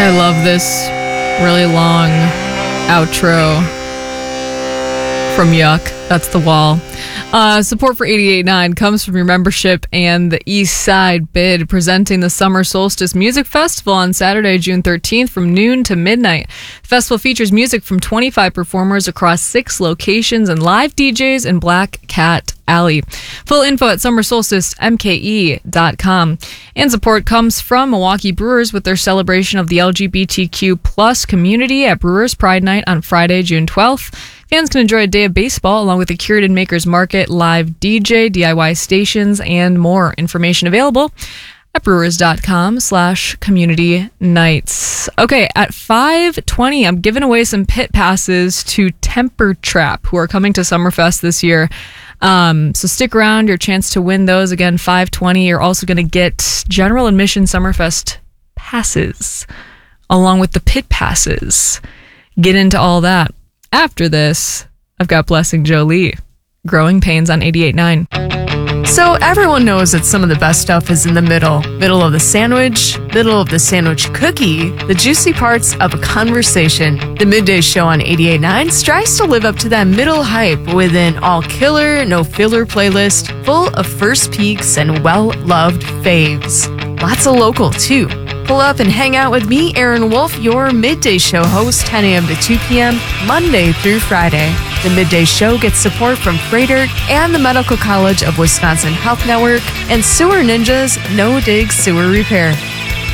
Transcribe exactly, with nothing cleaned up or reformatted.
I love this really long outro from Yuck. That's The Wall. Uh, support for eighty-eight point nine comes from your membership and the East Side Bid, presenting the Summer Solstice Music Festival on Saturday, June thirteenth from noon to midnight. The festival features music from twenty-five performers across six locations and live D Js in Black Cat Alley. Full info at summer solstice m k e dot com. And support comes from Milwaukee Brewers with their celebration of the L G B T Q plus community at Brewers Pride Night on Friday, June twelfth. Fans can enjoy a day of baseball along with a curated makers market, live D J, D I Y stations, and more. Information available at brewers.com slash community nights. Okay, at five twenty, I'm giving away some pit passes to Temper Trap, who are coming to Summerfest this year. Um, so stick around, your chance to win those. Again, five twenty. You're also going to get general admission Summerfest passes along with the pit passes. Get into all that. After this, I've got Blessing Jolie, Growing Pains on eighty-eight point nine. So everyone knows that some of the best stuff is in the middle. Middle of the sandwich, middle of the sandwich cookie, the juicy parts of a conversation. The Midday Show on eighty-eight point nine strives to live up to that middle hype with an all-killer, no-filler playlist full of first peeks and well-loved faves. Lots of local, too. Pull up and hang out with me, Aaron Wolf, your Midday Show host, ten a.m. to two p.m., Monday through Friday. The Midday Show gets support from Freighter and the Medical College of Wisconsin Health Network and Sewer Ninjas No Dig Sewer Repair.